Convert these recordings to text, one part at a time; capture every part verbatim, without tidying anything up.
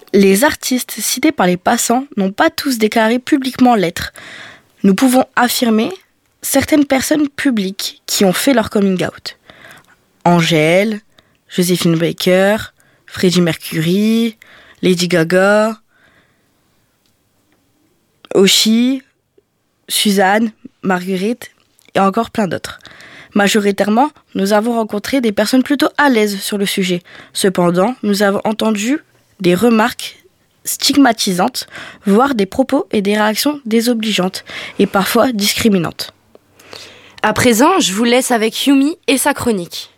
Les artistes cités par les passants n'ont pas tous déclaré publiquement l'être. Nous pouvons affirmer certaines personnes publiques qui ont fait leur coming out. Angèle, Joséphine Baker, Freddie Mercury, Lady Gaga, Oshi, Suzanne, Marguerite et encore plein d'autres. Majoritairement, nous avons rencontré des personnes plutôt à l'aise sur le sujet. Cependant, nous avons entendu des remarques stigmatisantes, voire des propos et des réactions désobligeantes et parfois discriminantes. À présent, je vous laisse avec Yumi et sa chronique.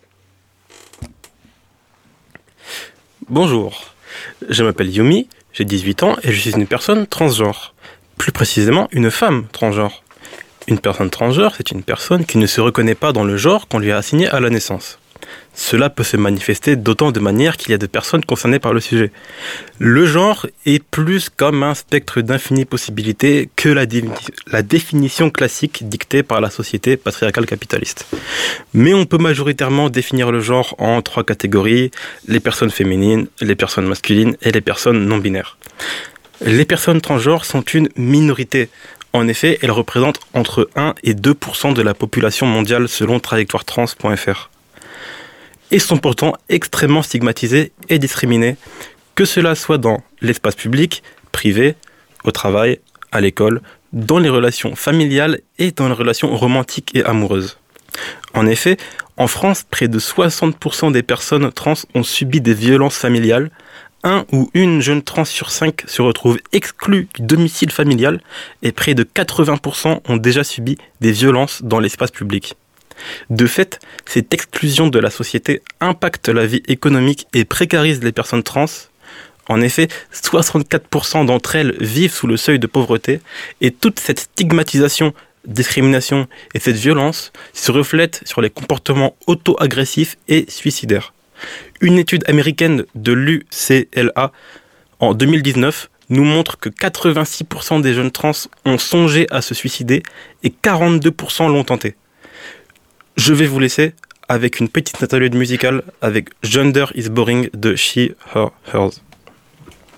Bonjour, je m'appelle Yumi, j'ai dix-huit ans et je suis une personne transgenre. Plus précisément, une femme transgenre. Une personne transgenre, c'est une personne qui ne se reconnaît pas dans le genre qu'on lui a assigné à la naissance. Cela peut se manifester d'autant de manières qu'il y a de personnes concernées par le sujet. Le genre est plus comme un spectre d'infinies possibilités que la, dé- la définition classique dictée par la société patriarcale capitaliste. Mais on peut majoritairement définir le genre en trois catégories: les personnes féminines, les personnes masculines et les personnes non-binaires. Les personnes transgenres sont une minorité. En effet, elles représentent entre un et deux pour cent de la population mondiale selon trajectoire trans point f r. Et sont pourtant extrêmement stigmatisées et discriminées, que cela soit dans l'espace public, privé, au travail, à l'école, dans les relations familiales et dans les relations romantiques et amoureuses. En effet, en France, près de soixante pour cent des personnes trans ont subi des violences familiales. Un ou une jeune trans sur cinq se retrouve exclue du domicile familial et près de quatre-vingts pour cent ont déjà subi des violences dans l'espace public. De fait, cette exclusion de la société impacte la vie économique et précarise les personnes trans. En effet, soixante-quatre pour cent d'entre elles vivent sous le seuil de pauvreté et toute cette stigmatisation, discrimination et cette violence se reflètent sur les comportements auto-agressifs et suicidaires. Une étude américaine de l'U C L A en deux mille dix-neuf nous montre que quatre-vingt-six pour cent des jeunes trans ont songé à se suicider et quarante-deux pour cent l'ont tenté. Je vais vous laisser avec une petite interlude musicale avec Gender is Boring de She, Her, Hers.